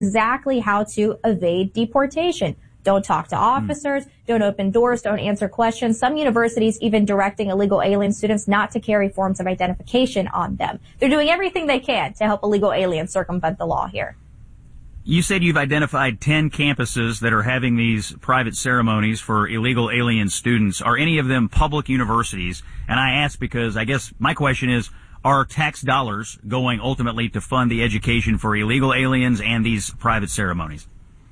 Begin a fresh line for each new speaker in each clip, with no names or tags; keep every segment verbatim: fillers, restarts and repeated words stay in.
exactly how to evade deportation. Don't talk to officers, don't open doors, don't answer questions. Some universities even directing illegal alien students not to carry forms of identification on them. They're doing everything they can to help illegal aliens circumvent the law here.
You said you've identified ten campuses that are having these private ceremonies for illegal alien students. Are any of them public universities? And I ask because I guess my question is, are tax dollars going ultimately to fund the education for illegal aliens and these private ceremonies?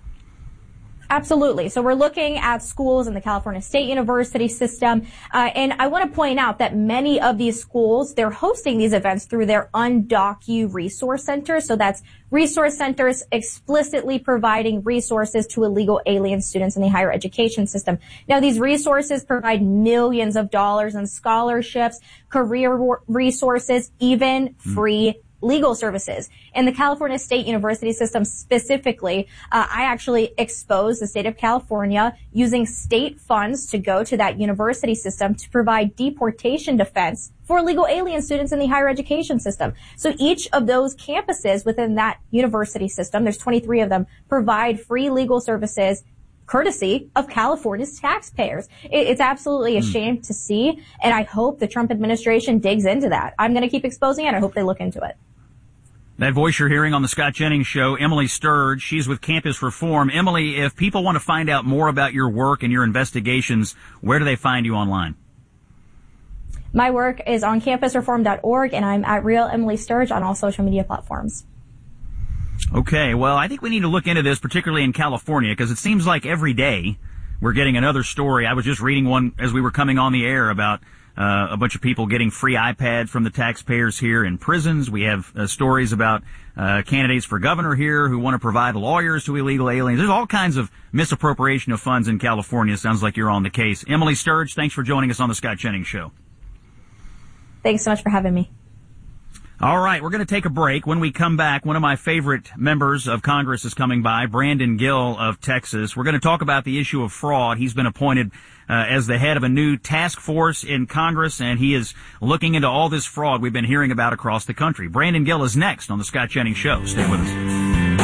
Absolutely. So we're looking at schools in the California State University system. Uh, and I want to point out that many of these schools, they're hosting these events through their Undocu resource centers. So that's resource centers explicitly providing resources to illegal alien students in the higher education system. Now, these resources provide millions of dollars in scholarships, career resources, even free mm. legal services. In the California State University system specifically, uh, I actually exposed the state of California using state funds to go to that university system to provide deportation defense for illegal alien students in the higher education system. So each of those campuses within that university system, there's twenty-three of them, provide free legal services courtesy of California's taxpayers. It's absolutely a shame to see, and I hope the Trump administration digs into that. I'm going to keep exposing it. I hope they look into it.
That voice you're hearing on the Scott Jennings Show, Emily Sturge, she's with Campus Reform. Emily, if people want to find out more about your work and your investigations, where do they find you online?
My work is on campus reform dot org, and I'm at Real Emily Sturge on all social media platforms.
Okay, well, I think we need to look into this, particularly in California, because it seems like every day we're getting another story. I was just reading one as we were coming on the air about uh, a bunch of people getting free iPads from the taxpayers here in prisons. We have uh, stories about uh, candidates for governor here who want to provide lawyers to illegal aliens. There's all kinds of misappropriation of funds in California. Sounds like you're on the case. Emily Sturge, thanks for joining us on the Scott Jennings Show.
Thanks so much for having me.
All right, we're going to take a break. When we come back, one of my favorite members of Congress is coming by, Brandon Gill of Texas. We're going to talk about the issue of fraud. He's been appointed uh, as the head of a new task force in Congress, and he is looking into all this fraud we've been hearing about across the country. Brandon Gill is next on the Scott Jennings Show. Stay with us.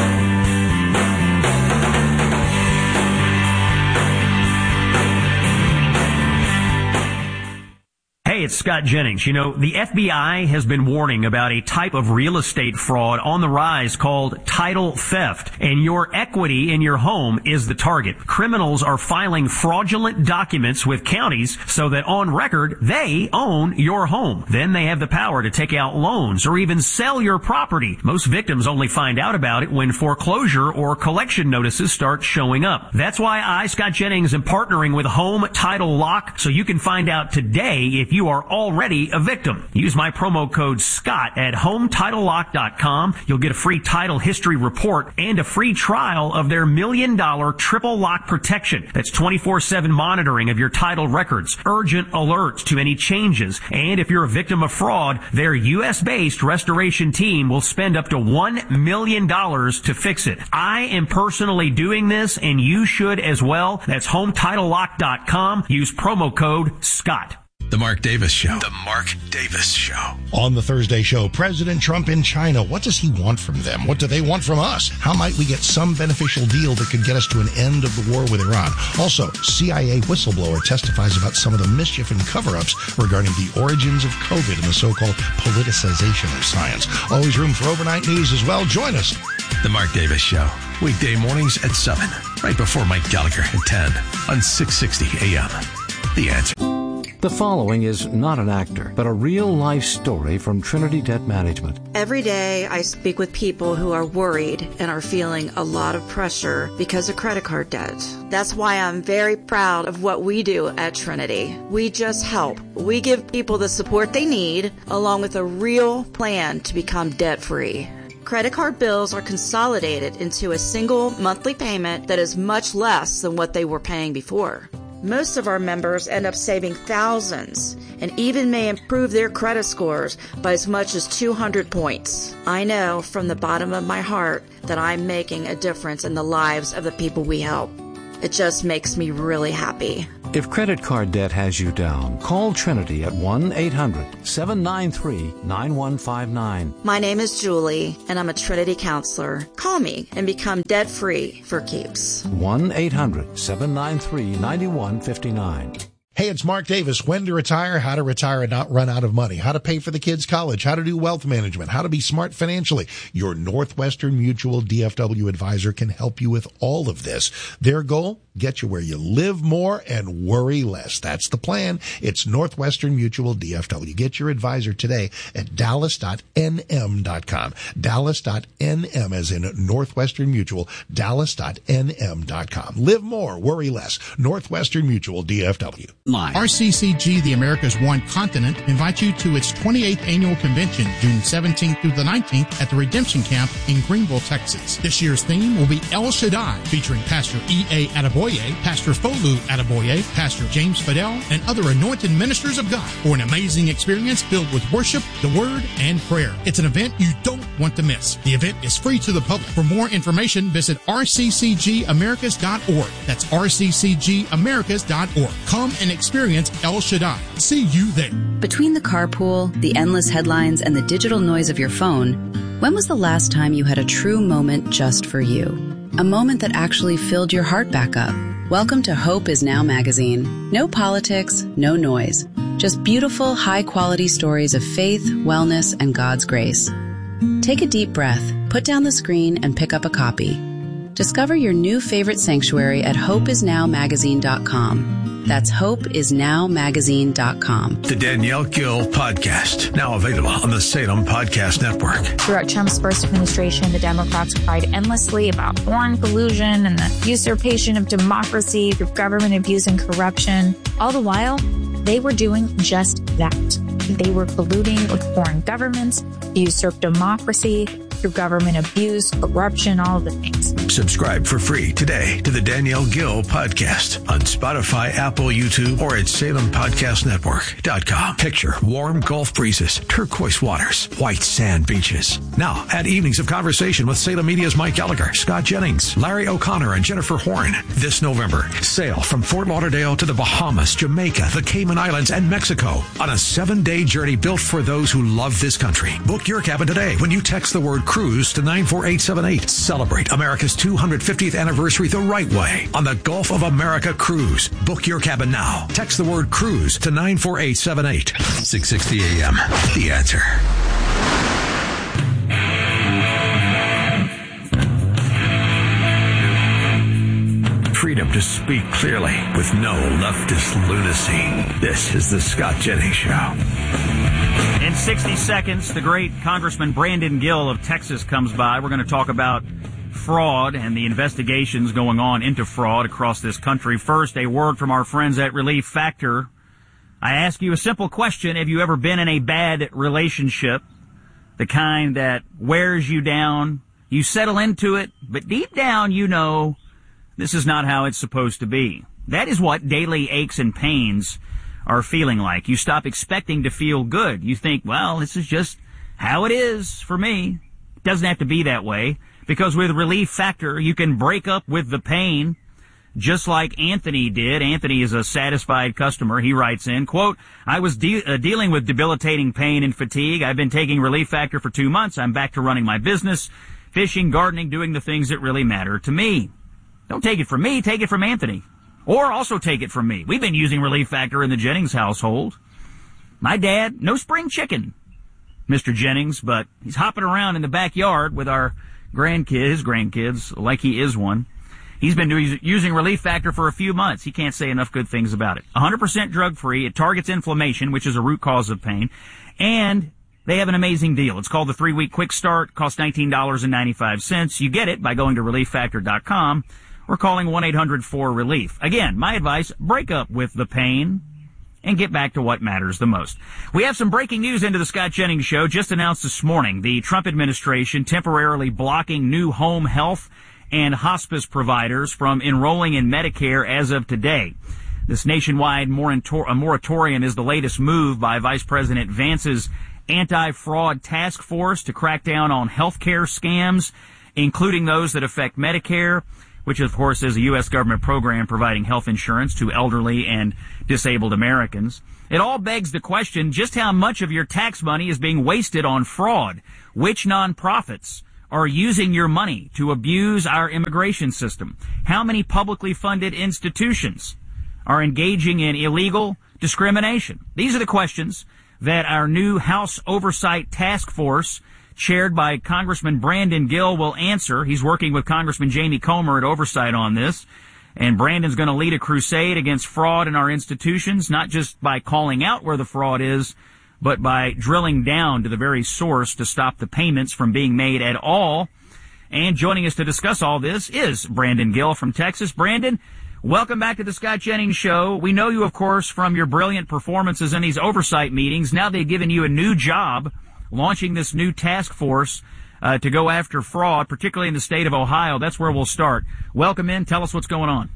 Hey, it's Scott Jennings. You know, the F B I has been warning about a type of real estate fraud on the rise called title theft, and your equity in your home is the target. Criminals are filing fraudulent documents with counties so that on record they own your home. Then they have the power to take out loans or even sell your property. Most victims only find out about it when foreclosure or collection notices start showing up. That's why I, Scott Jennings, am partnering with Home Title Lock so you can find out today if you are already a victim. Use my promo code SCOTT at home title lock dot com. You'll get a free title history report and a free trial of their million dollar triple lock protection. That's twenty-four seven monitoring of your title records, urgent alerts to any changes, and if you're a victim of fraud, their U S based restoration team will spend up to one million dollars to fix it. I am personally doing this, and you should as well. That's home title lock dot com. Use promo code SCOTT.
The Mark Davis Show. The Mark Davis Show.
On the Thursday show, President Trump in China. What does he want from them? What do they want from us? How might we get some beneficial deal that could get us to an end of the war with Iran? Also, C I A whistleblower testifies about some of the mischief and cover-ups regarding the origins of COVID and the so-called politicization of science. Always room for overnight news as well. Join us.
The Mark Davis Show. Weekday mornings at seven. Right before Mike Gallagher at ten. On six sixty A M. The Answer.
The following is not an actor, but a real-life story from Trinity Debt Management.
Every day I speak with people who are worried and are feeling a lot of pressure because of credit card debt. That's why I'm very proud of what we do at Trinity. We just help. We give people the support they need, along with a real plan to become debt-free. Credit card bills are consolidated into a single monthly payment that is much less than what they were paying before. Most of our members end up saving thousands and even may improve their credit scores by as much as two hundred points. I know from the bottom of my heart that I'm making a difference in the lives of the people we help. It just makes me really happy.
If credit card debt has you down, call Trinity at one eight hundred seven nine three nine one five nine.
My name is Julie, and I'm a Trinity counselor. Call me and become debt-free for keeps.
one eight hundred seven nine three nine one five nine.
Hey, it's Mark Davis. When to retire, how to retire and not run out of money, how to pay for the kids' college, how to do wealth management, how to be smart financially. Your Northwestern Mutual D F W advisor can help you with all of this. Their goal? Get you where you live more and worry less. That's the plan. It's Northwestern Mutual D F W. Get your advisor today at dallas dot n m dot com. dallas dot n m as in Northwestern Mutual, dallas dot n m dot com. Live more, worry less. Northwestern Mutual D F W.
Live. R C C G, the America's One Continent, invites you to its twenty-eighth annual convention, June seventeenth through the nineteenth at the Redemption Camp in Greenville, Texas. This year's theme will be El Shaddai, featuring Pastor E A Adeboye, Pastor Folu Adeboye, Pastor James Fidel, and other anointed ministers of God for an amazing experience filled with worship, the Word, and prayer. It's an event you don't want to miss. The event is free to the public. For more information, visit r c c g americas dot org. That's r c c g americas dot org. Come and experience El Shaddai. See you there.
Between the carpool, the endless headlines, and the digital noise of your phone, when was the last time you had a true moment just for you? A moment that actually filled your heart back up. Welcome to Hope Is Now magazine. No politics, no noise. Just beautiful, high-quality stories of faith, wellness, and God's grace. Take a deep breath, put down the screen, and pick up a copy. Discover your new favorite sanctuary at hope is now magazine dot com. That's hope is now magazine dot com.
The Danielle Gill Podcast, now available on the Salem Podcast Network.
Throughout Trump's first administration, the Democrats cried endlessly about foreign collusion and the usurpation of democracy through government abuse and corruption. All the while, they were doing just that. They were colluding with foreign governments, usurp democracy through government abuse, corruption, all of the things.
Subscribe for free today to the Danielle Gill Podcast on Spotify, Apple, YouTube, or at salem podcast network dot com. Picture warm Gulf breezes, turquoise waters, white sand beaches. Now, add evenings of conversation with Salem Media's Mike Gallagher, Scott Jennings, Larry O'Connor, and Jennifer Horn. This November, sail from Fort Lauderdale to the Bahamas, Jamaica, the Cayman Islands, and Mexico on a seven-day journey built for those who love this country. Book your cabin today when you text the word cruise to nine four eight seven eight. Celebrate America's two hundred fiftieth anniversary the right way on the Gulf of America Cruise. Book your cabin now. Text the word cruise to nine four eight seven eight. six sixty a.m. The Answer. Freedom to speak clearly with no leftist lunacy. This is the Scott Jennings Show.
In sixty seconds, the great Congressman Brandon Gill of Texas comes by. We're going to talk about fraud and the investigations going on into fraud across this country. First, a word from our friends at Relief Factor. I ask you a simple question. Have you ever been in a bad relationship? The kind that wears you down. You settle into it, but deep down you know this is not how it's supposed to be. That is what daily aches and pains are feeling like. You stop expecting to feel good. You think, well, this is just how it is for me. It doesn't have to be that way, because with Relief Factor, you can break up with the pain, just like Anthony did. Anthony is a satisfied customer. He writes in, quote, I was de- uh, dealing with debilitating pain and fatigue. I've been taking Relief Factor for two months. I'm back to running my business, fishing, gardening, doing the things that really matter to me. Don't take it from me, take it from Anthony. Or also take it from me. We've been using Relief Factor in the Jennings household. My dad, no spring chicken, Mister Jennings, but he's hopping around in the backyard with our grandkids, his grandkids, like he is one. He's been doing, using Relief Factor for a few months. He can't say enough good things about it. one hundred percent drug-free. It targets inflammation, which is a root cause of pain. And they have an amazing deal. It's called the three-week quick start. It costs nineteen dollars and ninety-five cents. You get it by going to relief factor dot com or calling one eight hundred four relief. Again, my advice, break up with the pain and get back to what matters the most. We have some breaking news into the Scott Jennings Show. Just announced this morning, the Trump administration temporarily blocking new home health and hospice providers from enrolling in Medicare as of today. This nationwide moratorium is the latest move by Vice President Vance's anti-fraud task force to crack down on healthcare scams, including those that affect Medicare.
which of course is a U S government program providing health insurance to elderly and disabled Americans. It all begs the question just how much of your tax money is being wasted on fraud. Which nonprofits are using your money to abuse our immigration system? How many publicly funded institutions are engaging in illegal discrimination? These are the questions that our new House Oversight Task Force, chaired by Congressman Brandon Gill, will answer. He's working with Congressman Jamie Comer at Oversight on this. And Brandon's going to lead a crusade against fraud in our institutions, not just by calling out where the fraud is, but by drilling down to the very source to stop the payments from being made at all. And joining us to discuss all this is Brandon Gill from Texas. Brandon, welcome back to the Scott Jennings Show. We know you, of course, from your brilliant performances in these oversight meetings. Now they've given you a new job, launching this new task force uh, to go after fraud, particularly in the state of Ohio. That's where we'll start. Welcome in. Tell us what's going on.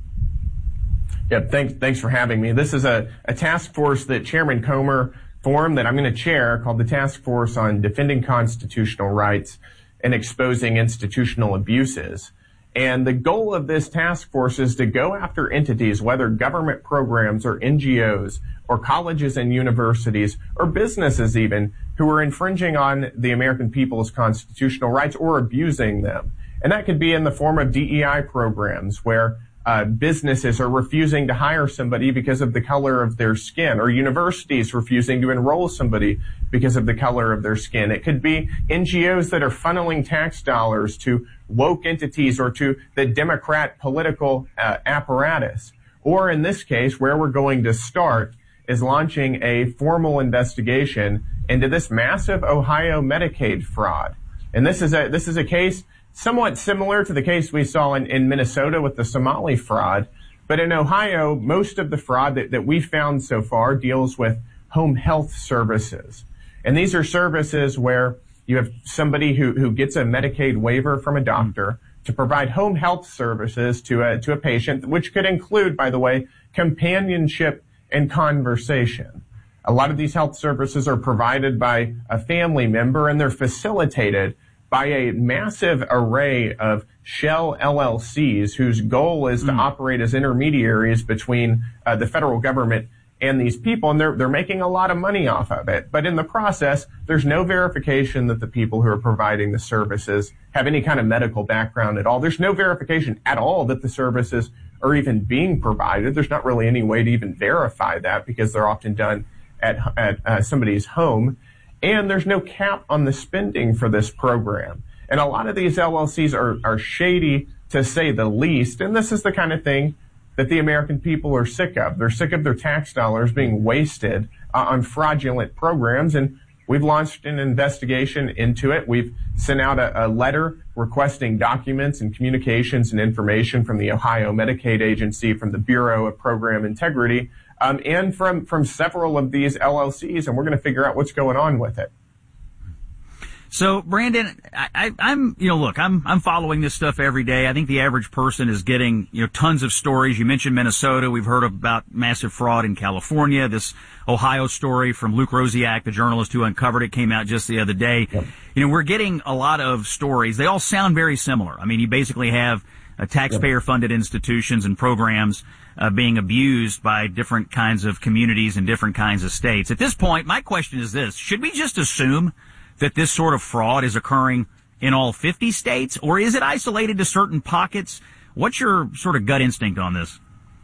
Yeah, thanks, thanks for having me. This is a, a task force that Chairman Comer formed that I'm going to chair, called the Task Force on Defending Constitutional Rights and Exposing Institutional Abuses. And the goal of this task force is to go after entities, whether government programs or N G Os or colleges and universities or businesses even, who are infringing on the American people's constitutional rights or abusing them. And that could be in the form of D E I programs where uh, businesses are refusing to hire somebody because of the color of their skin, or universities refusing to enroll somebody because of the color of their skin. It could be N G Os that are funneling tax dollars to woke entities or to the Democrat political uh, apparatus. Or in this case, where we're going to start is launching a formal investigation into this massive Ohio Medicaid fraud. And this is a this is a case somewhat similar to the case we saw in, in Minnesota with the Somali fraud. But in Ohio, most of the fraud that, that we found so far deals with home health services. And these are services where you have somebody who, who gets a Medicaid waiver from a doctor to provide home health services to a, to a patient, which could include, by the way, companionship and conversation. A lot of these health services are provided by a family member, and they're facilitated by a massive array of shell L L Cs whose goal is to mm. operate as intermediaries between uh, the federal government and these people, and they're they're making a lot of money off of it. But in the process, there's no verification that the people who are providing the services have any kind of medical background at all. There's no verification at all that the services are even being provided. There's not really any way to even verify that because they're often done at at uh, somebody's home. And there's no cap on the spending for this program. And a lot of these L L Cs are, are shady, to say the least. And this is the kind of thing that the American people are sick of. They're sick of their tax dollars being wasted uh, on fraudulent programs. And we've launched an investigation into it. We've sent out a, a letter requesting documents and communications and information from the Ohio Medicaid Agency, from the Bureau of Program Integrity, Um, and from, from several of these L L Cs, and we're going to figure out what's going on with it.
So, Brandon, I, I, I'm, you know, look, I'm, I'm following this stuff every day. I think the average person is getting, you know, tons of stories. You mentioned Minnesota. We've heard about massive fraud in California. This Ohio story from Luke Rosiak, the journalist who uncovered it, came out just the other day. Yep. You know, we're getting a lot of stories. They all sound very similar. I mean, you basically have uh, taxpayer-funded institutions and programs uh, being abused by different kinds of communities and different kinds of states. At this point, my question is this: should we just assume that this sort of fraud is occurring in all fifty states, or is it isolated to certain pockets? What's your sort of gut instinct on this?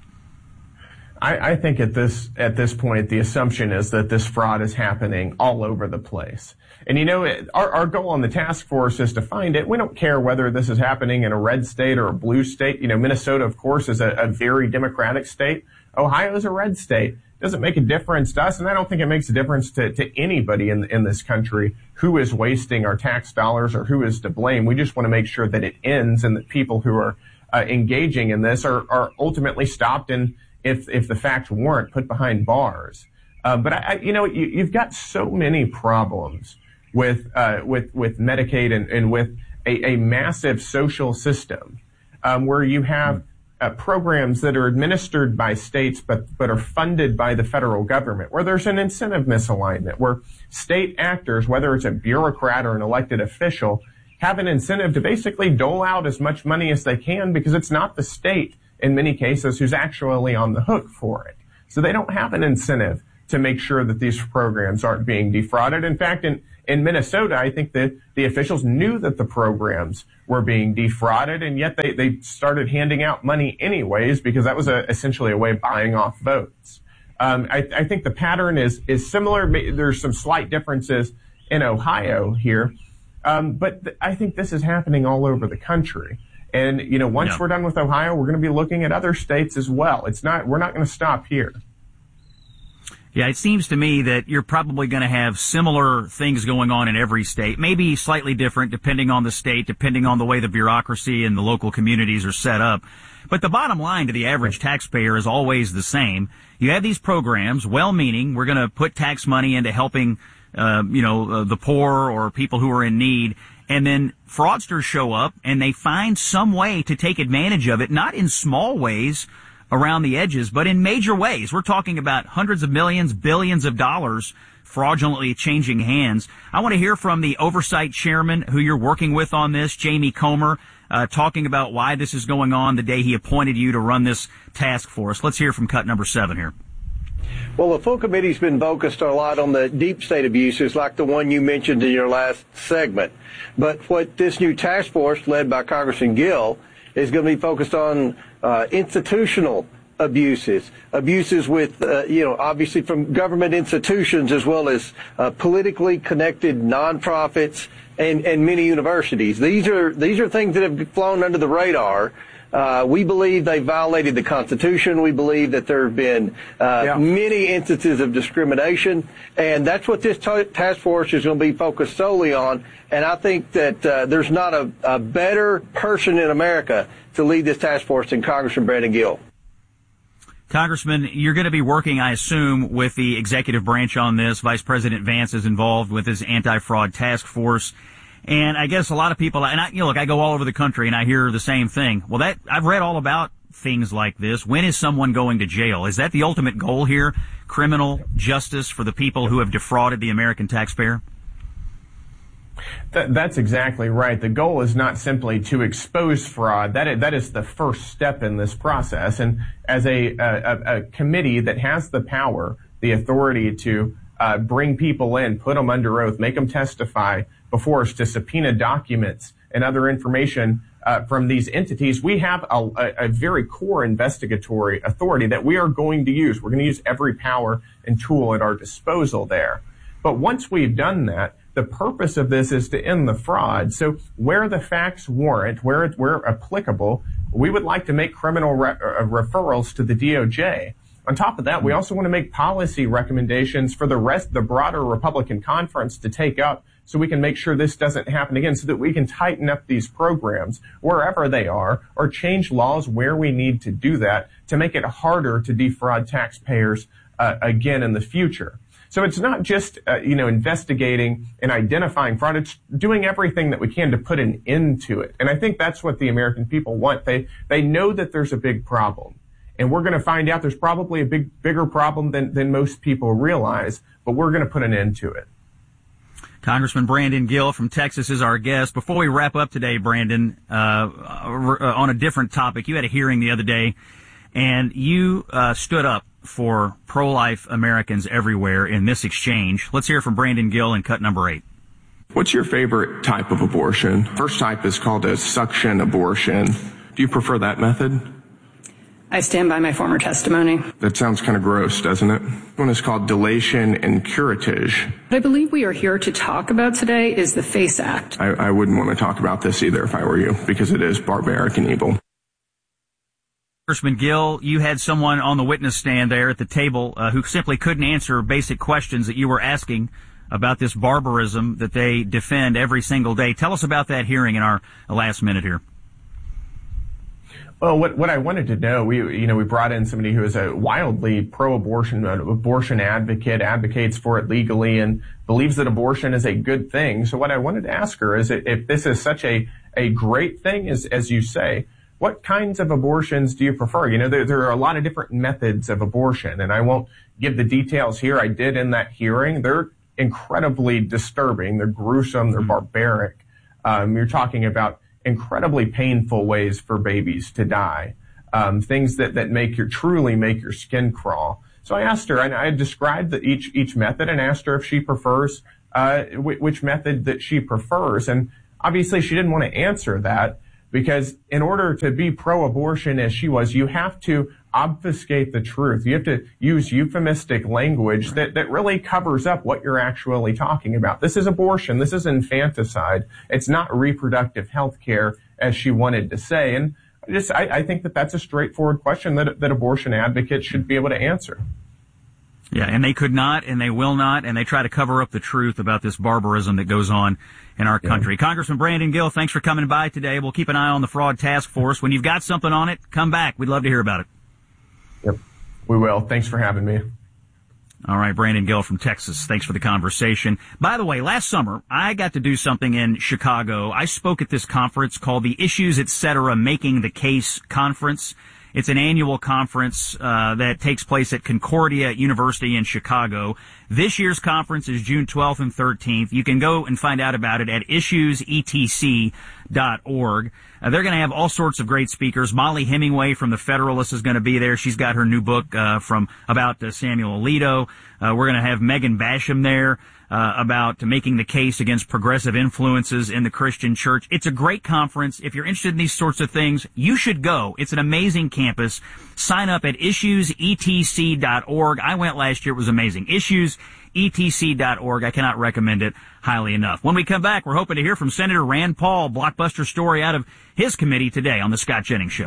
I, I think at this at this point, the assumption is that this fraud is happening all over the place. And, you know, it, our, our goal on the task force is to find it. We don't care whether this is happening in a red state or a blue state. You know, Minnesota, of course, is a, a very Democratic state. Ohio is a red state. Doesn't make a difference to us, and I don't think it makes a difference to, to anybody in, in this country who is wasting our tax dollars or who is to blame. We just want to make sure that it ends and that people who are uh, engaging in this are, are ultimately stopped and, if if the facts warrant, put behind bars. Uh, but, I, you know, you, you've got so many problems with uh, with with Medicaid and, and with a, a massive social system um, where you have uh, programs that are administered by states but but are funded by the federal government, where there's an incentive misalignment, where state actors, whether it's a bureaucrat or an elected official, have an incentive to basically dole out as much money as they can because it's not the state in many cases who's actually on the hook for it. So they don't have an incentive to make sure that these programs aren't being defrauded. In fact, in, in Minnesota, I think that the officials knew that the programs were being defrauded, and yet they, they started handing out money anyways because that was a, essentially a way of buying off votes. Um, I, I think the pattern is, is similar. There's some slight differences in Ohio here, um, but th- I think this is happening all over the country. And, you know, once
yeah.
we're done with Ohio, we're going to be looking at other states as well. It's not, we're not going to stop here.
Yeah, it seems to me that you're probably going to have similar things going on in every state, maybe slightly different depending on the state, depending on the way the bureaucracy and the local communities are set up. But the bottom line to the average taxpayer is always the same. You have these programs, well-meaning, we're going to put tax money into helping, uh, you know, uh, the poor or people who are in need. And then fraudsters show up and they find some way to take advantage of it, not in small ways around the edges, but in major ways. We're talking about hundreds of millions, billions of dollars fraudulently changing hands. I want to hear from the oversight chairman who you're working with on this, Jamie Comer, uh, talking about why this is going on the day he appointed you to run this task force. Let's hear from cut number seven here.
Well, the full committee's been focused a lot on the deep state abuses like the one you mentioned in your last segment. But what this new task force led by Congressman Gill is going to be focused on uh, institutional abuses, abuses with, uh, you know, obviously from government institutions as well as uh, politically connected nonprofits and, and many universities. These are these are things that have flown under the radar. Uh, we believe they violated the Constitution. We believe that there have been uh, yeah. many instances of discrimination, and that's what this t- task force is going to be focused solely on. And I think that uh, there's not a, a better person in America to lead this task force than Congressman Brandon Gill.
Congressman, you're going to be working, I assume, with the executive branch on this. Vice President Vance is involved with his anti-fraud task force. And I guess a lot of people, and I, you know, look, I go all over the country and I hear the same thing. Well, that, I've read all about things like this. When is someone going to jail? Is that the ultimate goal here? Criminal justice for the people who have defrauded the American taxpayer?
That, that's exactly right. The goal is not simply to expose fraud. That is, that is the first step in this process. And as a, a, a committee that has the power, the authority to uh, bring people in, put them under oath, make them testify before us, to subpoena documents and other information uh, from these entities, we have a, a, a very core investigatory authority that we are going to use. We're going to use every power and tool at our disposal there. But once we've done that, the purpose of this is to end the fraud. So where the facts warrant, where where applicable, we would like to make criminal re- uh, referrals to the D O J. On top of that, we also want to make policy recommendations for the rest, the broader Republican conference to take up, so we can make sure this doesn't happen again, so that we can tighten up these programs wherever they are, or change laws where we need to do that to make it harder to defraud taxpayers uh, again in the future. So it's not just, uh, you know, investigating and identifying fraud. It's doing everything that we can to put an end to it. And I think that's what the American people want. They, they know that there's a big problem. And we're going to find out there's probably a big, bigger problem than, than most people realize, but we're going to put an end to it.
Congressman Brandon Gill from Texas is our guest. Before we wrap up today, Brandon, uh, on a different topic, you had a hearing the other day, and you uh, stood up for pro-life Americans everywhere in this exchange. Let's hear from Brandon Gill in cut number eight.
What's your favorite type of abortion? First type is called a suction abortion. Do you prefer that method?
I stand by my former testimony.
That sounds kind of gross, doesn't it? One is called dilation and curettage.
What I believe we are here to talk about today is the FACE Act.
I, I wouldn't want to talk about this either if I were you, because it is barbaric and evil.
Congressman Gill, you had someone on the witness stand there at the table uh, who simply couldn't answer basic questions that you were asking about this barbarism that they defend every single day. Tell us about that hearing in our last minute here.
Well, what, what I wanted to know, we, you know, we brought in somebody who is a wildly pro-abortion, uh, abortion advocate, advocates for it legally, and believes that abortion is a good thing. So what I wanted to ask her is, if this is such a, a great thing, as, as you say, what kinds of abortions do you prefer? You know, there, there are a lot of different methods of abortion, and I won't give the details here. I did in that hearing. They're incredibly disturbing. They're gruesome. They're barbaric. Um, you're talking about incredibly painful ways for babies to die, um, things that, that make your, truly make your skin crawl. So I asked her, and I described the, each, each method and asked her if she prefers, uh, w- which method that she prefers. And obviously she didn't want to answer that, because in order to be pro-abortion as she was, you have to obfuscate the truth. You have to use euphemistic language that, that really covers up what you're actually talking about. This is abortion. This is infanticide. It's not reproductive health care, as she wanted to say. And just, I, I think that that's a straightforward question that, that abortion advocates should be able to answer.
Yeah, and they could not, and they will not, and they try to cover up the truth about this barbarism that goes on in our country. Yeah. Congressman Brandon Gill, thanks for coming by today. We'll keep an eye on the fraud task force. When you've got something on it, come back. We'd love to hear about it.
Yep, we will. Thanks for having me.
All right, Brandon Gill from Texas. Thanks for the conversation. By the way, last summer, I got to do something in Chicago. I spoke at this conference called the Issues, et cetera, Making the Case Conference. It's an annual conference uh that takes place at Concordia University in Chicago. This year's conference is June twelfth and thirteenth. You can go and find out about it at issues e t c dot org. Uh, they're going to have all sorts of great speakers. Molly Hemingway from The Federalist is going to be there. She's got her new book uh from about uh, Samuel Alito. Uh, we're going to have Megan Basham there. Uh, about making the case against progressive influences in the Christian church. It's a great conference. If you're interested in these sorts of things, you should go. It's an amazing campus. Sign up at issues e t c dot org. I went last year. It was amazing. issues e t c dot org. I cannot recommend it highly enough. When we come back, we're hoping to hear from Senator Rand Paul. Blockbuster story out of his committee today on The Scott Jennings Show.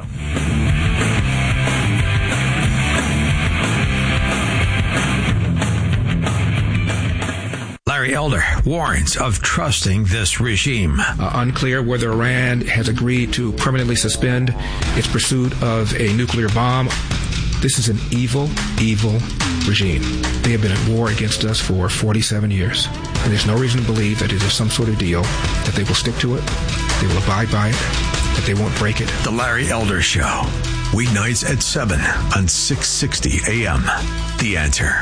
Larry Elder warns of trusting this regime.
Uh, unclear whether Iran has agreed to permanently suspend its pursuit of a nuclear bomb. This is an evil, evil regime. They have been at war against us for forty-seven years, and there's no reason to believe that it is some sort of deal, that they will stick to it, they will abide by it, that they won't break it.
The Larry Elder Show, weeknights at seven on six sixty A M. The Answer.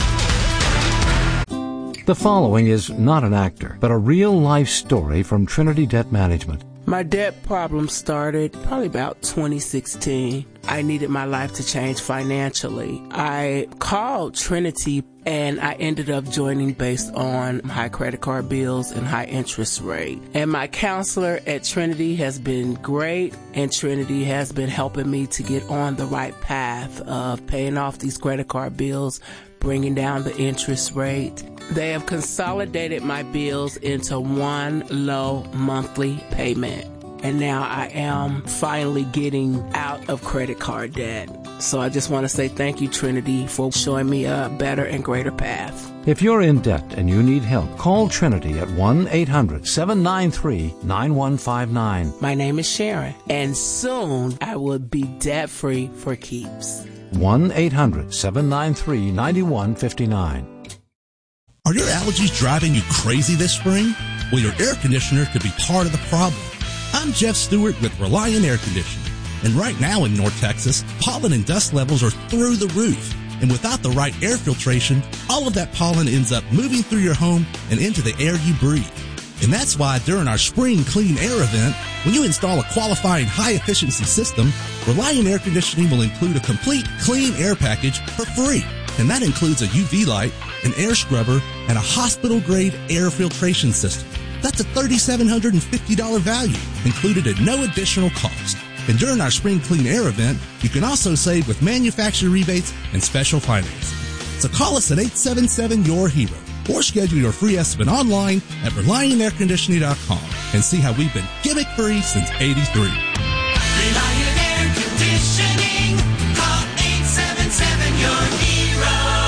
The following is not an actor, but a real-life story from Trinity Debt Management.
My debt problem started probably about twenty sixteen. I needed my life to change financially. I called Trinity and I ended up joining based on high credit card bills and high interest rate. And my counselor at Trinity has been great, and Trinity has been helping me to get on the right path of paying off these credit card bills, bringing down the interest rate. They have consolidated my bills into one low monthly payment. And now I am finally getting out of credit card debt. So I just want to say thank you, Trinity, for showing me a better and greater path.
If you're in debt and you need help, call Trinity at one eight hundred seven nine three nine one five nine.
My name is Sharon, and soon I will be debt-free for keeps.
one eight hundred seven nine three nine one five nine.
Are your allergies driving you crazy this spring? Well, your air conditioner could be part of the problem. I'm Jeff Stewart with Reliant Air Conditioning. And right now in North Texas, pollen and dust levels are through the roof. And without the right air filtration, all of that pollen ends up moving through your home and into the air you breathe. And that's why during our Spring Clean Air event, when you install a qualifying high-efficiency system, Reliant Air Conditioning will include a complete clean air package for free. And that includes a U V light, an air scrubber, and a hospital-grade air filtration system. That's a three thousand seven hundred fifty dollars value, included at no additional cost. And during our Spring Clean Air event, you can also save with manufacturer rebates and special financing. So call us at eight seven seven, Y O U R HERO or schedule your free estimate online at reliant air conditioning dot com and see how we've been gimmick-free since eighty-three.
Reliant Air Conditioning. Call eight seven seven, Y O U R HERO.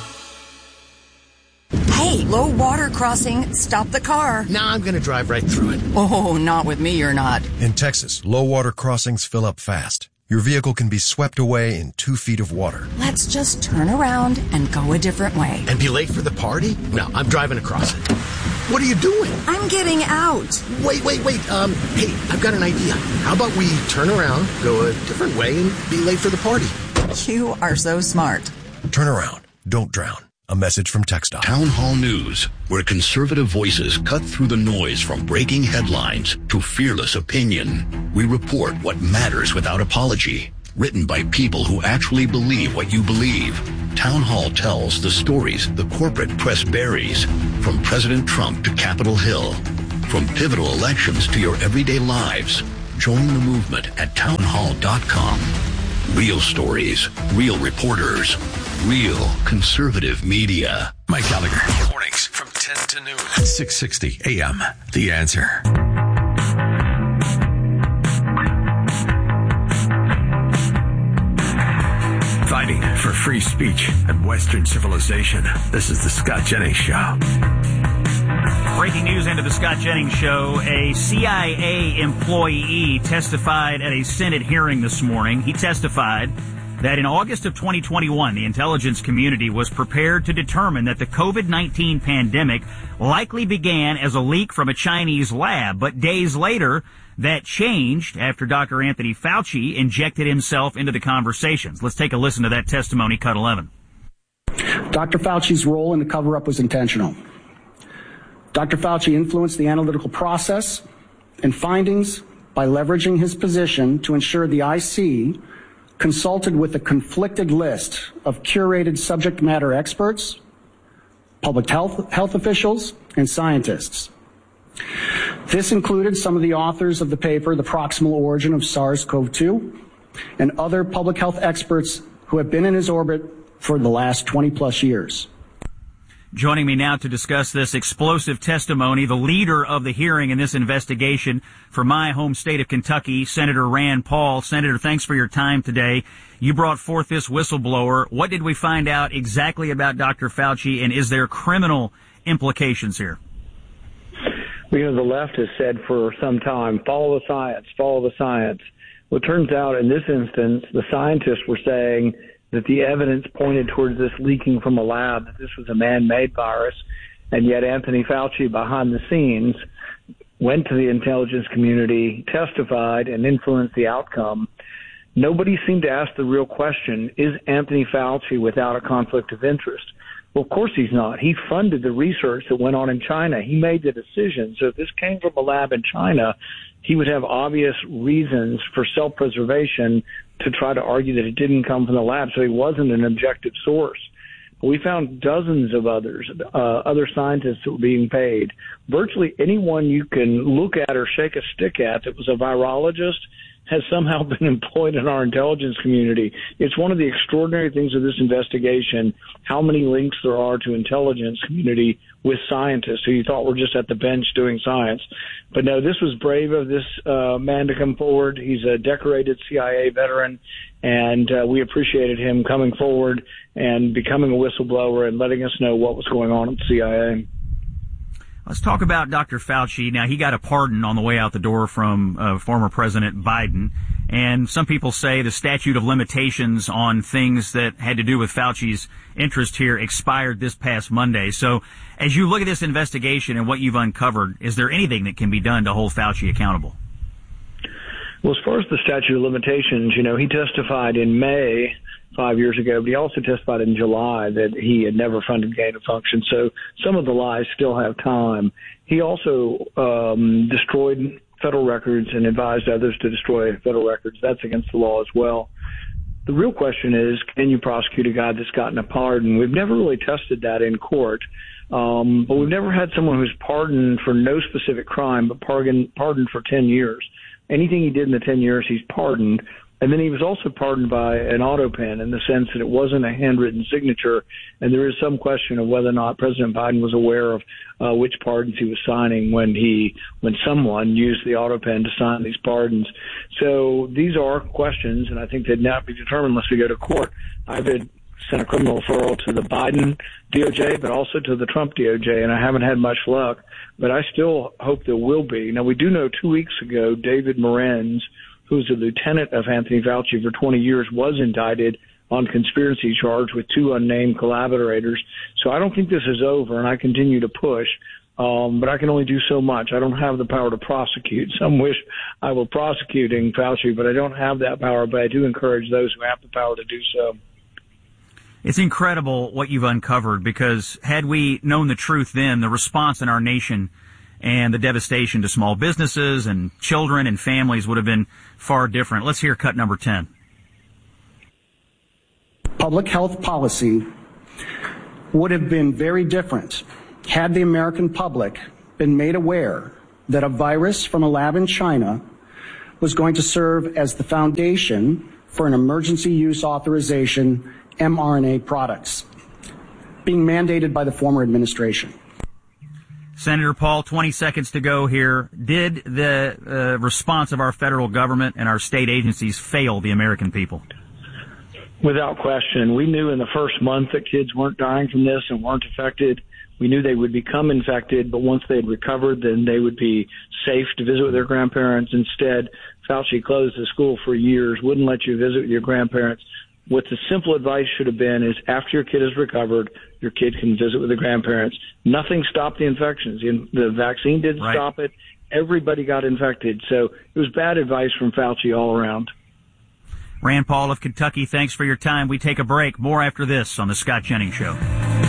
Hey, low water crossing. Stop the car.
Nah, I'm going to drive right through it.
Oh, not with me, you're not.
In Texas, low water crossings fill up fast. Your vehicle can be swept away in two feet of water.
Let's just turn around and go a different way.
And be late for the party? No, I'm driving across it. What are you doing?
I'm getting out.
Wait, wait, wait. Um, hey, I've got an idea. How about we turn around, go a different way, and be late for the party?
You are so smart.
Turn around. Don't drown.
A message from TxDOT.
Town Hall News, where conservative voices cut through the noise from breaking headlines to fearless opinion. We report what matters without apology. Written by people who actually believe what you believe. Town Hall tells the stories the corporate press buries, from President Trump to Capitol Hill, from pivotal elections to your everyday lives. Join the movement at town hall dot com. Real stories, real reporters, real conservative media.
Mike Gallagher. Mornings from ten to noon. six sixty A M. The Answer. Fighting for free speech and Western civilization. This is the Scott Jennings Show.
Breaking news into the Scott Jennings Show. A C I A employee testified at a Senate hearing this morning. He testified that in August of twenty twenty-one, the intelligence community was prepared to determine that the COVID nineteen pandemic likely began as a leak from a Chinese lab. But days later, that changed after Doctor Anthony Fauci injected himself into the conversations. Let's take a listen to that testimony, cut eleven.
Doctor Fauci's role in the cover-up was intentional. Doctor Fauci influenced the analytical process and findings by leveraging his position to ensure the I C consulted with a conflicted list of curated subject matter experts, public health, health officials, and scientists. This included some of the authors of the paper, The Proximal Origin of SARS-C o V two, and other public health experts who have been in his orbit for the last twenty plus years.
Joining me now to discuss this explosive testimony, the leader of the hearing in this investigation for my home state of Kentucky, Senator Rand Paul. Senator, thanks for your time today. You brought forth this whistleblower. What did we find out exactly about Doctor Fauci, and is there criminal implications here?
You know, the left has said for some time, follow the science, follow the science. Well, it turns out in this instance, the scientists were saying that the evidence pointed towards this leaking from a lab, that this was a man-made virus, and yet Anthony Fauci, behind the scenes, went to the intelligence community, testified, and influenced the outcome. Nobody seemed to ask the real question, is Anthony Fauci without a conflict of interest? Well, of course he's not. He funded the research that went on in China. He made the decision. So if this came from a lab in China, he would have obvious reasons for self-preservation to try to argue that it didn't come from the lab, so he wasn't an objective source. We found dozens of others, uh, other scientists that were being paid. Virtually anyone you can look at or shake a stick at that was a virologist has somehow been employed in our intelligence community. It's one of the extraordinary things of this investigation, how many links there are to intelligence community with scientists who you thought were just at the bench doing science. But no, this was brave of this uh, man to come forward. He's a decorated C I A veteran, and uh, we appreciated him coming forward and becoming a whistleblower and letting us know what was going on at the C I A.
Let's talk about Doctor Fauci. Now, he got a pardon on the way out the door from uh, former President Biden. And some people say the statute of limitations on things that had to do with Fauci's interest here expired this past Monday. So as you look at this investigation and what you've uncovered, is there anything that can be done to hold Fauci accountable?
Well, as far as the statute of limitations, you know, he testified in May five years ago, but he also testified in July that he had never funded gain of function. So some of the lies still have time. He also um, destroyed federal records and advised others to destroy federal records. That's against the law as well. The real question is, can you prosecute a guy that's gotten a pardon? We've never really tested that in court, um, but we've never had someone who's pardoned for no specific crime, but pardoned, pardoned for ten years. Anything he did in the ten years, he's pardoned. And then he was also pardoned by an auto pen in the sense that it wasn't a handwritten signature. And there is some question of whether or not President Biden was aware of uh, which pardons he was signing when he, when someone used the auto pen to sign these pardons. So these are questions, and I think they'd not be determined unless we go to court. I've had sent a criminal referral to the Biden D O J, but also to the Trump D O J, and I haven't had much luck. But I still hope there will be. Now, we do know two weeks ago, David Morenz, who's a lieutenant of Anthony Fauci for twenty years, was indicted on conspiracy charge with two unnamed collaborators. So I don't think this is over, and I continue to push. Um, but I can only do so much. I don't have the power to prosecute. Some wish I were prosecuting Fauci, but I don't have that power. But I do encourage those who have the power to do so.
It's incredible what you've uncovered, because had we known the truth then, the response in our nation and the devastation to small businesses and children and families would have been far different. Let's hear cut number ten.
Public health policy would have been very different had the American public been made aware that a virus from a lab in China was going to serve as the foundation for an emergency use authorization mRNA products being mandated by the former administration.
Senator Paul, twenty seconds to go here. Did the uh, response of our federal government and our state agencies fail the American people?
Without question. We knew in the first month that kids weren't dying from this and weren't affected. We knew they would become infected, but once they had recovered, then they would be safe to visit with their grandparents. Instead, Fauci closed the school for years, wouldn't let you visit with your grandparents. What the simple advice should have been is after your kid has recovered, your kid can visit with the grandparents. Nothing stopped the infections. The vaccine didn't
right.
stop it. Everybody got infected. So it was bad advice from Fauci all around.
Rand Paul of Kentucky, thanks for your time. We take a break. More after this on The Scott Jennings Show.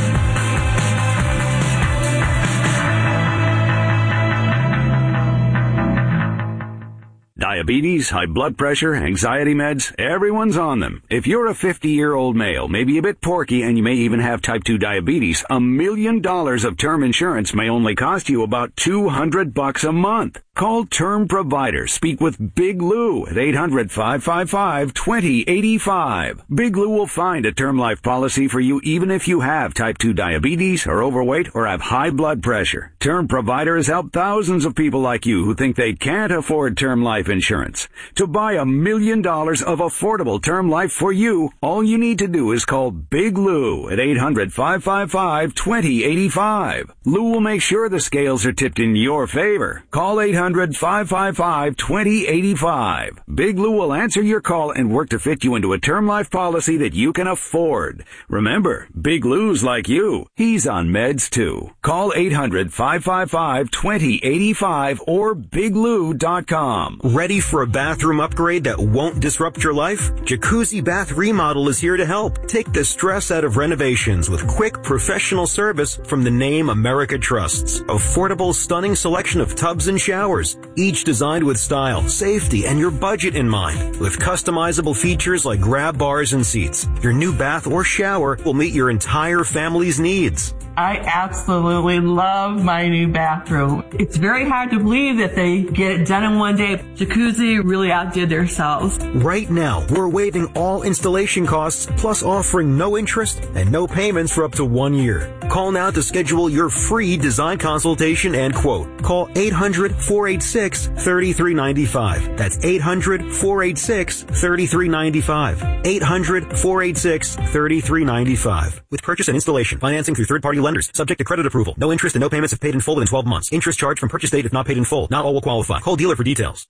Diabetes, high blood pressure, anxiety meds, everyone's on them. If you're a fifty-year-old male, maybe a bit porky, and you may even have type two diabetes, a million dollars of term insurance may only cost you about two hundred bucks a month. Call Term Provider. Speak with Big Lou at eight hundred, five five five, two zero eight five. Big Lou will find a term life policy for you even if you have type two diabetes, are overweight, or have high blood pressure. Term Provider has helped thousands of people like you who think they can't afford term life insurance. To buy a million dollars of affordable term life for you, all you need to do is call Big Lou at eight hundred, five five five, two zero eight five. Lou will make sure the scales are tipped in your favor. Call eight hundred, five five five, two zero eight five. Big Lou will answer your call and work to fit you into a term life policy that you can afford. Remember, Big Lou's like you. He's on meds too. Call eight hundred, five five five, two zero eight five or big lou dot com.
Ready for a bathroom upgrade that won't disrupt your life? Jacuzzi Bath Remodel is here to help. Take the stress out of renovations with quick, professional service from the name America trusts. Affordable, stunning selection of tubs and showers, each designed with style, safety, and your budget in mind. With customizable features like grab bars and seats, your new bath or shower will meet your entire family's needs.
I absolutely love my new bathroom. It's very hard to believe that they get it done in one day. Jacuzzi really outdid themselves.
Right now, we're waiving all installation costs, plus offering no interest and no payments for up to one year. Call now to schedule your free design consultation and quote. Call eight hundred, four eight six, three three nine five. That's eight hundred, four eight six, three three nine five. eight hundred, four eight six, three three nine five. With purchase and installation, financing through third-party lenders, subject to credit approval. No interest and no payments if paid in full within twelve months. Interest charged from purchase date if not paid in full. Not all will qualify. Call dealer for details.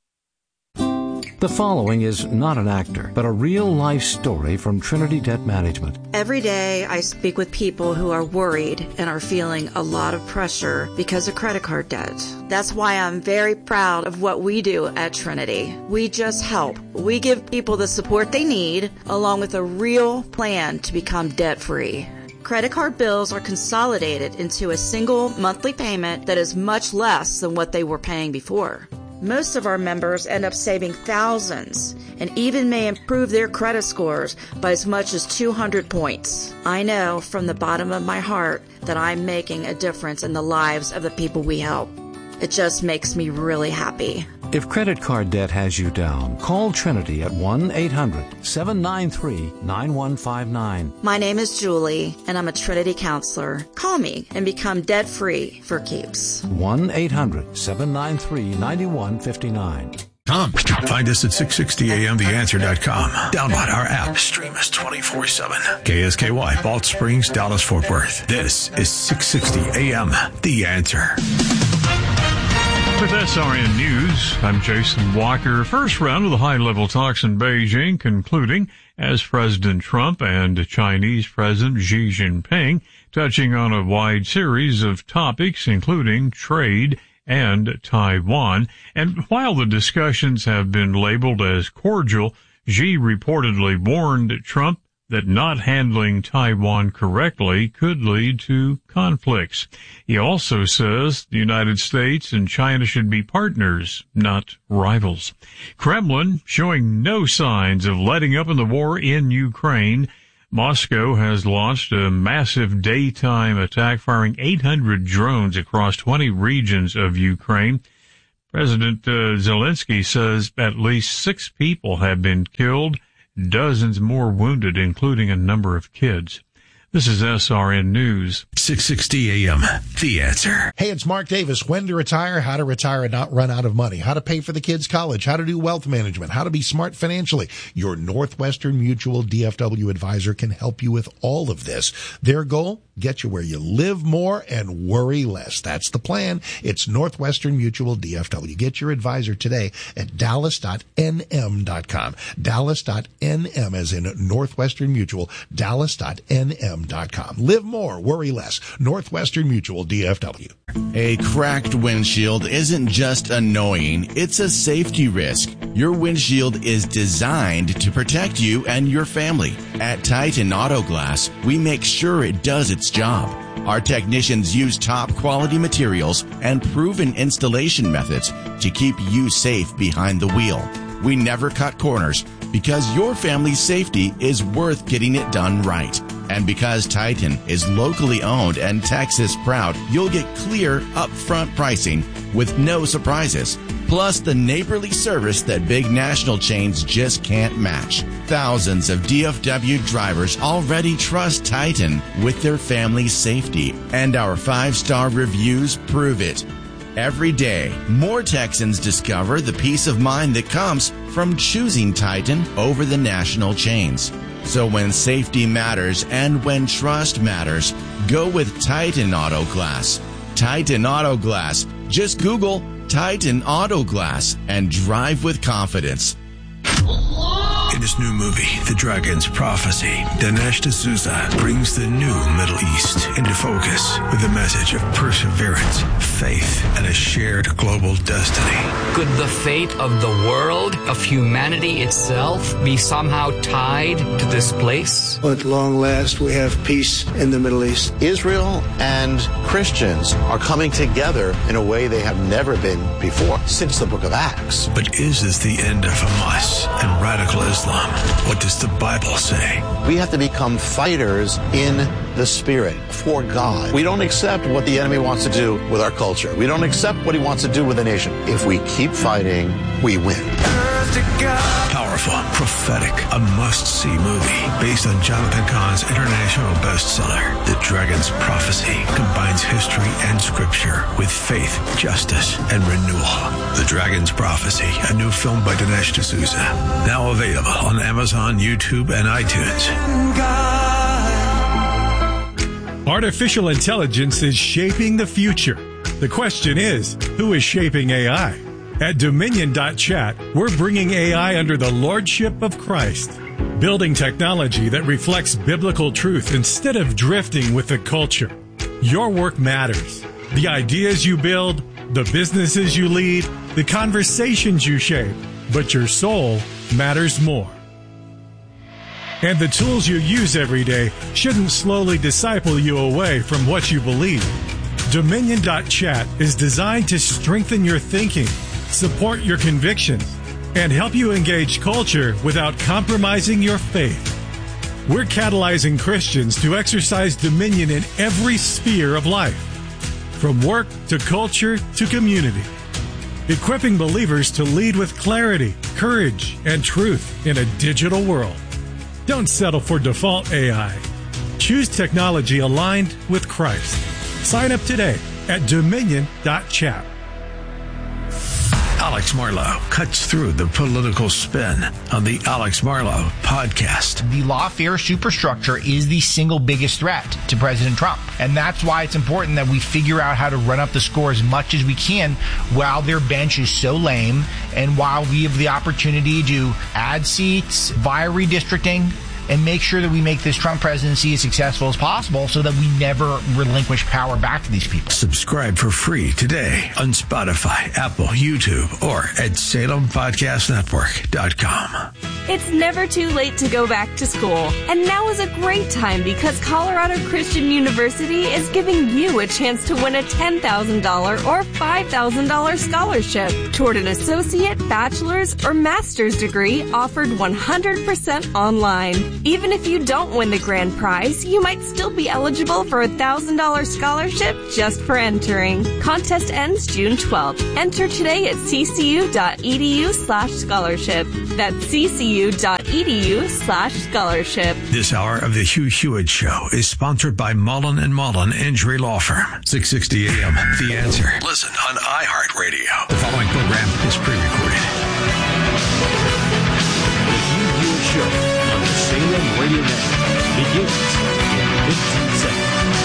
The following is not an actor, but a real-life story from Trinity Debt Management.
Every day I speak with people who are worried and are feeling a lot of pressure because of credit card debt. That's why I'm very proud of what we do at Trinity. We just help. We give people the support they need, along with a real plan to become debt-free. Credit card bills are consolidated into a single monthly payment that is much less than what they were paying before. Most of our members end up saving thousands and even may improve their credit scores by as much as two hundred points. I know from the bottom of my heart that I'm making a difference in the lives of the people we help. It just makes me really happy.
If credit card debt has you down, call Trinity at one eight hundred, seven nine three, nine one five nine.
My name is Julie, and I'm a Trinity counselor. Call me and become debt-free for keeps.
one eight hundred, seven nine three, nine one five nine.
Tom. Find us at six sixty A M the answer dot com. Download our app. Stream us twenty-four seven. K S K Y, Balch Springs, Dallas, Fort Worth. This is six sixty A M The Answer.
With S R N News, I'm Jason Walker. First round of the high-level talks in Beijing concluding as President Trump and Chinese President Xi Jinping touching on a wide series of topics, including trade and Taiwan. And while the discussions have been labeled as cordial, Xi reportedly warned Trump that not handling Taiwan correctly could lead to conflicts. He also says the United States and China should be partners, not rivals. Kremlin showing no signs of letting up in the war in Ukraine. Moscow has launched a massive daytime attack, firing eight hundred drones across twenty regions of Ukraine. President uh, Zelensky says at least six people have been killed, dozens more wounded, including a number of kids. This is S R N News.
six sixty A M, The Answer.
Hey, it's Mark Davis. When to retire, how to retire and not run out of money, how to pay for the kids' college, how to do wealth management, how to be smart financially. Your Northwestern Mutual D F W advisor can help you with all of this. Their goal? Get you where you live more and worry less. That's the plan. It's Northwestern Mutual D F W. Get your advisor today at dallas dot n m dot com. dallas dot n m as in Northwestern Mutual, dallas dot n m dot com. Live more, worry less. Northwestern Mutual D F W.
A cracked windshield isn't just annoying, it's a safety risk. Your windshield is designed to protect you and your family. At Titan Auto Glass, we make sure it does its job. Our technicians use top quality materials and proven installation methods to keep you safe behind the wheel. We never cut corners because your family's safety is worth getting it done right. And because Titan is locally owned and Texas proud, you'll get clear, upfront pricing with no surprises. Plus the neighborly service that big national chains just can't match. Thousands of D F W drivers already trust Titan with their family's safety, and our five-star reviews prove it. Every day, more Texans discover the peace of mind that comes from choosing Titan over the national chains. So when safety matters and when trust matters, go with Titan Auto Glass. Titan Auto Glass. Just Google Titan Auto Glass and drive with confidence.
In his new movie, The Dragon's Prophecy, Dinesh D'Souza brings the new Middle East into focus with a message of perseverance, faith, and a shared global destiny.
Could the fate of the world, of humanity itself, be somehow tied to this place?
At long last, we have peace in the Middle East.
Israel and Christians are coming together in a way they have never been before since the book of Acts.
But is this the end of Hamas and radical Islam? What does the Bible say?
We have to become fighters in the Spirit for God. We don't accept what the enemy wants to do with our culture. We don't accept what he wants to do with the nation. If we keep fighting, we win.
Powerful, prophetic, a must-see movie based on Jonathan Cahn's international bestseller. The Dragon's Prophecy combines history and scripture with faith, justice, and renewal. The Dragon's Prophecy, a new film by Dinesh D'Souza. Now available on Amazon, YouTube, and iTunes.
Artificial intelligence is shaping the future. The question is, who is shaping A I? At Dominion dot chat, we're bringing A I under the lordship of Christ, building technology that reflects biblical truth instead of drifting with the culture. Your work matters. The ideas you build, the businesses you lead, the conversations you shape, but your soul matters more. And the tools you use every day shouldn't slowly disciple you away from what you believe. Dominion dot chat is designed to strengthen your thinking, support your convictions, and help you engage culture without compromising your faith. We're catalyzing Christians to exercise dominion in every sphere of life, from work to culture to community, equipping believers to lead with clarity, courage, and truth in a digital world. Don't settle for default A I. Choose technology aligned with Christ. Sign up today at Dominion dot chat.
Alex Marlow cuts through the political spin on the Alex Marlow podcast.
The lawfare superstructure is the single biggest threat to President Trump. And that's why it's important that we figure out how to run up the score as much as we can while their bench is so lame and while we have the opportunity to add seats via redistricting and make sure that we make this Trump presidency as successful as possible so that we never relinquish power back to these people.
Subscribe for free today on Spotify, Apple, YouTube, or at Salem Podcast Network dot com.
It's never too late to go back to school. And now is a great time because Colorado Christian University is giving you a chance to win a ten thousand dollars or five thousand dollars scholarship toward an associate, bachelor's, or master's degree offered one hundred percent online. Even if you don't win the grand prize, you might still be eligible for a one thousand dollars scholarship just for entering. Contest ends June twelfth. Enter today at ccu.edu slash scholarship. That's ccu.edu slash scholarship.
This hour of the Hugh Hewitt Show is sponsored by Mullen and Mullen Injury Law Firm. six sixty A M. The Answer. Listen on iHeartRadio. The following program is pre-recorded.
The Hugh Hewitt Show on the Salem Radio Network begins in fifteen seconds.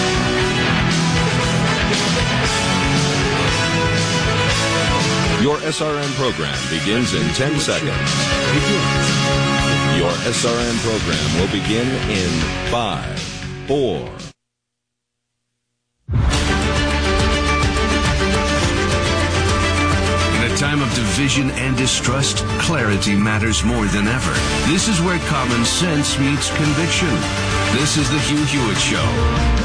Your S R N program begins in ten seconds. Begins. Your S R N program will begin in five, four.
In a time of division and distrust, clarity matters more than ever. This is where common sense meets conviction. This is the Hugh Hewitt Show.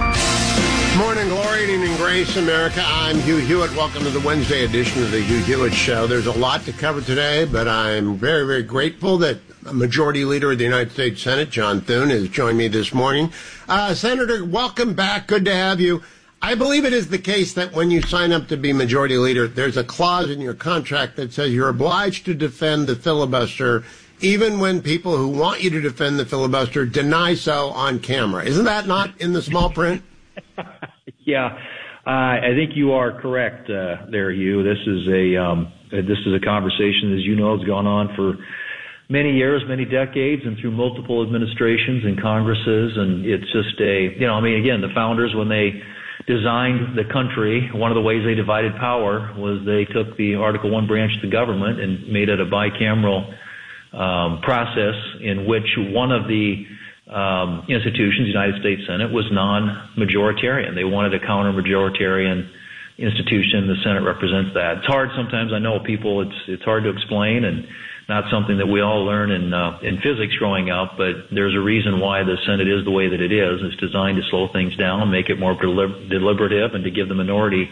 Morning glory and evening grace, America. I'm Hugh Hewitt. Welcome to the Wednesday edition of the Hugh Hewitt Show. There's a lot to cover today, but I'm very, very grateful that Majority Leader of the United States Senate, John Thune, has joined me this morning. Uh, Senator, welcome back. Good to have you. I believe it is the case that when you sign up to be Majority Leader, there's a clause in your contract that says you're obliged to defend the filibuster even when people who want you to defend the filibuster deny so on camera. Isn't that not in the small print?
Yeah, uh, I think you are correct uh, there, Hugh. This is a um, this is a conversation, as you know, has gone on for many years, many decades, and through multiple administrations and Congresses. And it's just a, you know, I mean, again, the founders, when they designed the country, one of the ways they divided power was they took the Article One branch of the government and made it a bicameral um, process in which one of the Um, institutions, the United States Senate, was non-majoritarian. They wanted a counter-majoritarian institution. The Senate represents that. It's hard sometimes. I know people. It's it's hard to explain and not something that we all learn in uh, in physics growing up. But there's a reason why the Senate is the way that it is. It's designed to slow things down, make it more delib- deliberative, and to give the minority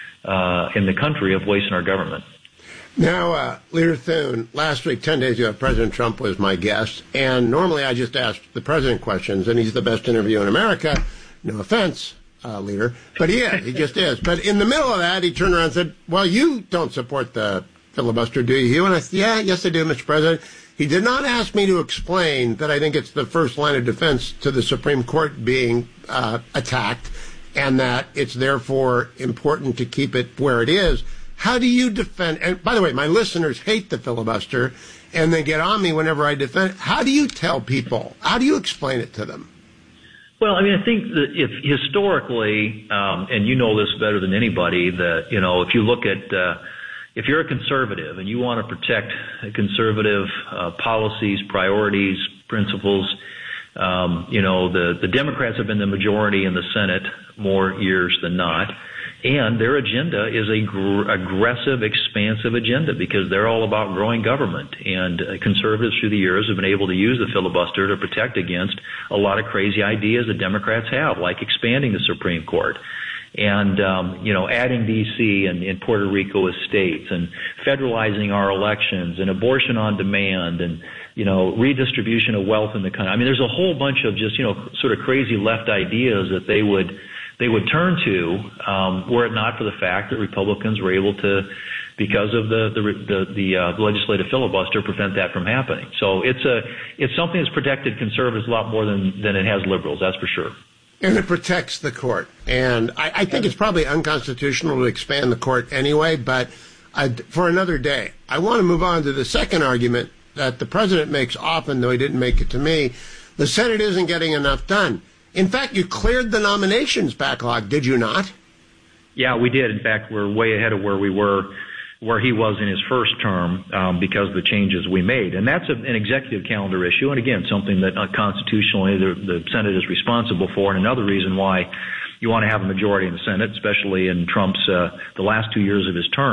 uh, in the country a voice in our government.
Now, uh, Leader Thune, last week, ten days ago, President Trump was my guest, and normally I just ask the president questions, and he's the best interview in America. No offense, uh, Leader, but he is. He just is. But in the middle of that, he turned around and said, well, you don't support the filibuster, do you? And I said, yeah, yes, I do, Mister President. He did not ask me to explain that I think it's the first line of defense to the Supreme Court being uh, attacked, and that it's therefore important to keep it where it is. How do you defend, and by the way, my listeners hate the filibuster, and they get on me whenever I defend it. How do you tell people? How do you explain it to them?
Well, I mean, I think that if historically, um, and you know this better than anybody, that, you know, if you look at, uh, if you're a conservative and you want to protect conservative uh, policies, priorities, principles, um, you know, the, the Democrats have been the majority in the Senate more years than not. And their agenda is a gr- aggressive, expansive agenda because they're all about growing government. And uh, conservatives through the years have been able to use the filibuster to protect against a lot of crazy ideas that Democrats have, like expanding the Supreme Court and, um, you know, adding D C and, and Puerto Rico as states and federalizing our elections and abortion on demand and, you know, redistribution of wealth in the country. I mean, there's a whole bunch of just, you know, sort of crazy left ideas that they would they would turn to, um, were it not for the fact that Republicans were able to, because of the the the, the uh, legislative filibuster, prevent that from happening. So it's a it's something that's protected conservatives a lot more than than it has liberals. That's for sure.
And it protects the court. And I, I think it's probably unconstitutional to expand the court anyway. But I, for another day, I want to move on to the second argument that the president makes often, though he didn't make it to me. The Senate isn't getting enough done. In fact, you cleared the nominations backlog, did you not?
Yeah, we did. In fact, we're way ahead of where we were, where he was in his first term, um, because of the changes we made. And that's a, an executive calendar issue. And again, something that uh, constitutionally the, the Senate is responsible for. And another reason why you want to have a majority in the Senate, especially in Trump's, uh, the last two years of his term,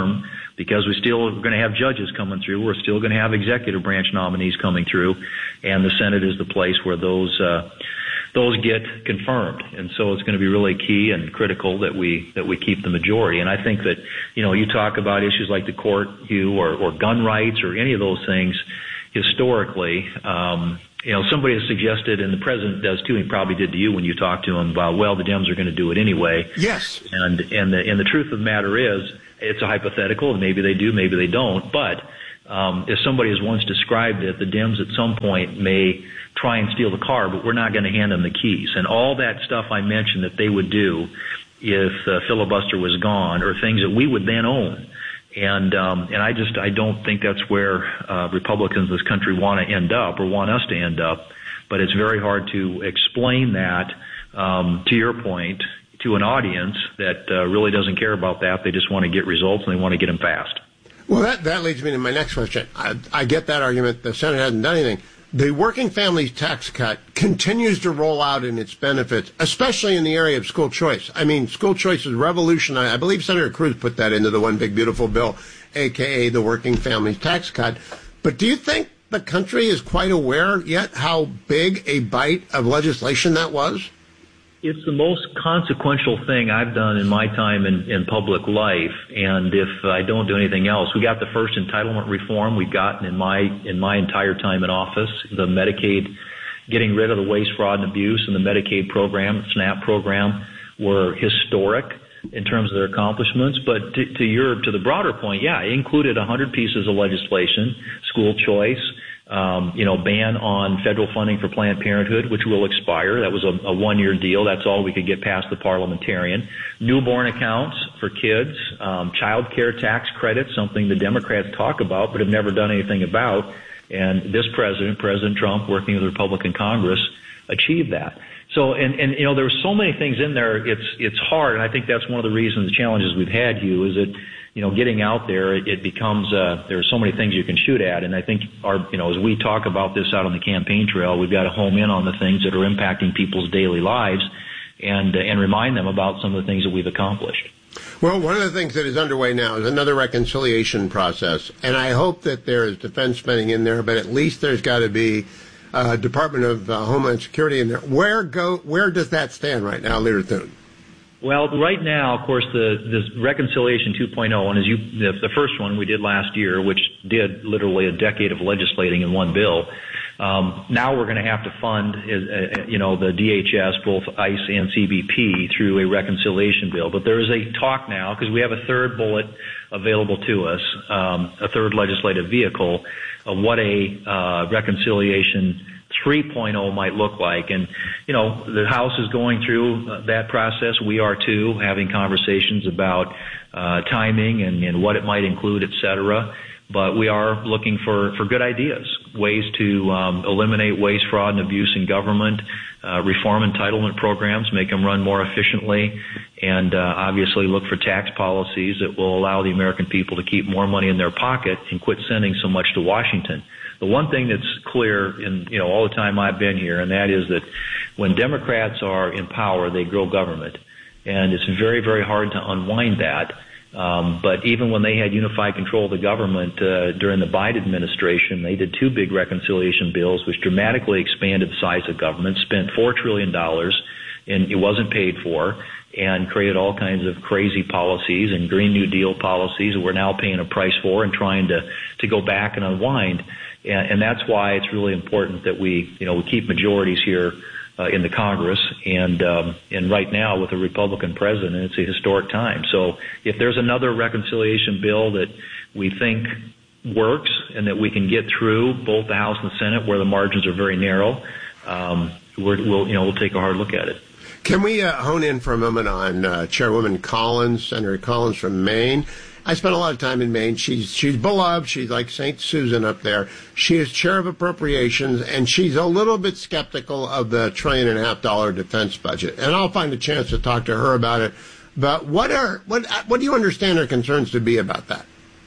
because we still are going to have judges coming through. We're still going to have executive branch nominees coming through, and the Senate is the place where those uh, those get confirmed. And so it's going to be really key and critical that we that we keep the majority. And I think that, you know, you talk about issues like the court, Hugh, or, or gun rights or any of those things historically. Um, you know, somebody has suggested, and the president does too, he probably did to you when you talked to him about, well, the Dems are going to do it anyway.
Yes.
And and the and the truth of the matter is, it's a hypothetical, and maybe they do, maybe they don't. But um, as somebody has once described it, the Dems at some point may try and steal the car, but we're not going to hand them the keys. And all that stuff I mentioned that they would do if the filibuster was gone, or things that we would then own. And um, and I just I don't think that's where uh, Republicans in this country want to end up, or want us to end up. But it's very hard to explain that, um, to your point, to an audience that uh, really doesn't care about that. They just want to get results, and they want to get them fast.
Well, that that leads me to my next question. I, I get that argument. The Senate hasn't done anything. The working families tax cut continues to roll out in its benefits, especially in the area of school choice. I mean, school choice is revolutionized. I believe Senator Cruz put that into the One Big Beautiful Bill, a k a the working families tax cut. But do you think the country is quite aware yet how big a bite of legislation that was?
It's the most consequential thing I've done in my time in, in public life, and if I don't do anything else, we got the first entitlement reform we've gotten in my in my entire time in office. The Medicaid, getting rid of the waste, fraud, and abuse, and the Medicaid program, the SNAP program, were historic in terms of their accomplishments. But to, to your to the broader point, yeah, it included one hundred pieces of legislation, school choice. Um, you know, ban on federal funding for Planned Parenthood, which will expire. That was a, a one-year deal. That's all we could get past the parliamentarian. Newborn accounts for kids, um, child care tax credits, something the Democrats talk about but have never done anything about. And this president, President Trump, working with the Republican Congress, achieved that. So, and, and you know, there were so many things in there. It's it's hard, and I think that's one of the reasons, the challenges we've had, Hugh, is that, you know, getting out there, it, it becomes, uh, there are so many things you can shoot at. And I think our, you know, as we talk about this out on the campaign trail, we've got to home in on the things that are impacting people's daily lives and, uh, and remind them about some of the things that we've accomplished.
Well, one of the things that is underway now is another reconciliation process. And I hope that there is defense spending in there, but at least there's got to be uh, Department of uh, Homeland Security in there. Where go, where does that stand right now, Leader Thune?
Well, right now, of course, the this Reconciliation two point oh, and as you the, the first one we did last year, which did literally a decade of legislating in one bill. Um, now we're going to have to fund, uh, you know, the D H S, both ICE and C B P, through a reconciliation bill. But there is a talk now, because we have a third bullet available to us, um, a third legislative vehicle, of what a uh, reconciliation three point oh might look like. And, you know, the House is going through uh, that process. We are too, having conversations about uh, timing and, and what it might include, et cetera. But we are looking for, for good ideas, ways to um, eliminate waste, fraud, and abuse in government, uh, reform entitlement programs, make them run more efficiently, and uh, obviously look for tax policies that will allow the American people to keep more money in their pocket and quit sending so much to Washington. The one thing that's clear in, you know, all the time I've been here, and that is that when Democrats are in power, they grow government. And it's very, very hard to unwind that. Um, but even when they had unified control of the government uh, during the Biden administration, they did two big reconciliation bills which dramatically expanded the size of government, spent four trillion dollars, and it wasn't paid for, and created all kinds of crazy policies and Green New Deal policies that we're now paying a price for and trying to, to go back and unwind. And, and that's why it's really important that we, you know, we keep majorities here uh, in the Congress. And um, and right now, with a Republican president, it's a historic time. So if there's another reconciliation bill that we think works and that we can get through both the House and the Senate, where the margins are very narrow, um, we're, we'll you know we'll take a hard look at it.
Can we uh, hone in for a moment on uh, Chairwoman Collins, Senator Collins from Maine? I spent a lot of time in Maine. She's she's beloved. She's like Saint Susan up there. She is chair of appropriations, and she's a little bit skeptical of the trillion and a half dollar defense budget. And I'll find a chance to talk to her about it. But what are what what do you understand her concerns to be about that?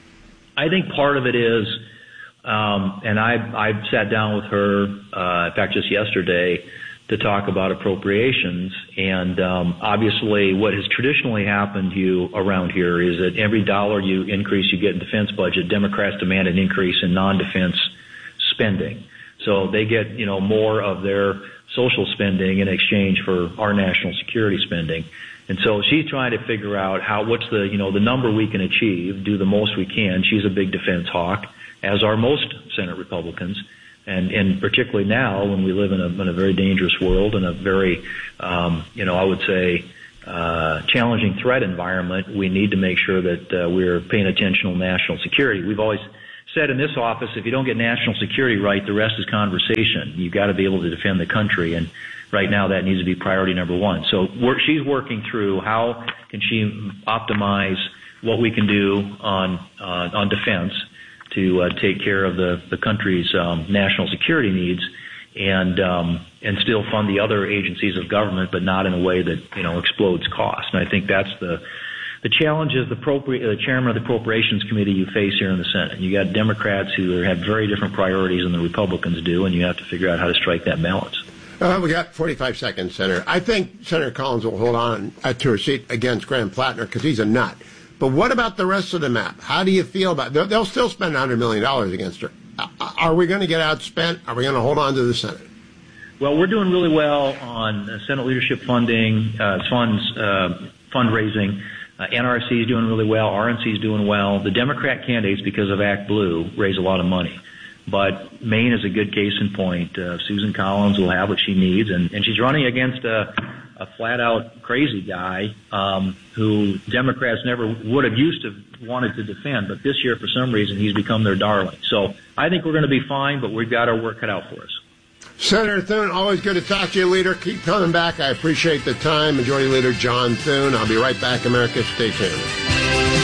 I think part of it is, um, and I I sat down with her, uh, in fact, just yesterday, to talk about appropriations. And um, obviously what has traditionally happened to you around here is that every dollar you increase you get in defense budget, Democrats demand an increase in non-defense spending. So they get, you know, more of their social spending in exchange for our national security spending. And so she's trying to figure out how, what's the, you know, the number we can achieve, do the most we can. She's a big defense hawk, as are most Senate Republicans. And, and particularly now when we live in a, in a very dangerous world and a very, um, you know, I would say, uh, challenging threat environment, we need to make sure that uh, we're paying attention to national security. We've always said in this office, if you don't get national security right, the rest is conversation. You've got to be able to defend the country, and right now that needs to be priority number one. So we're, she's working through how can she optimize what we can do on uh, on defense to uh, take care of the, the country's um, national security needs, and um, and still fund the other agencies of government, but not in a way that, you know, explodes cost. And I think that's the the challenge is the, appropri- the chairman of the Appropriations Committee you face here in the Senate. You got Democrats who have very different priorities than the Republicans do, and you have to figure out how to strike that balance.
Uh, we got forty-five seconds, Senator. I think Senator Collins will hold on uh, to her seat against Graham Plattner because he's a nut. But what about the rest of the map? How do you feel about it? They'll still spend one hundred million dollars against her. Uh, are we going to get outspent? Are we going to hold on to the Senate?
Well, we're doing really well on uh, Senate leadership funding, uh, funds, uh, fundraising. Uh, N R C is doing really well. R N C is doing well. The Democrat candidates, because of Act Blue, raise a lot of money. But Maine is a good case in point. Uh, Susan Collins will have what she needs, and, and she's running against a, a flat-out crazy guy um, who Democrats never would have used to wanted to defend. But this year, for some reason, he's become their darling. So I think we're going to be fine, but we've got our work cut out for us.
Senator Thune, always good to talk to you, Leader. Keep coming back. I appreciate the time. Majority Leader John Thune. I'll be right back, America. Stay tuned.